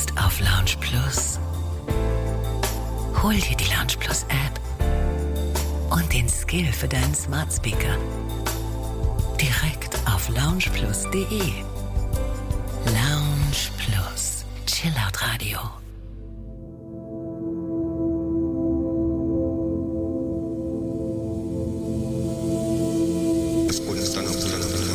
Lust auf Lounge Plus? Hol dir die Lounge Plus App und den Skill für deinen Smart Speaker direkt auf loungeplus.de. Lounge Plus, Chillout Radio.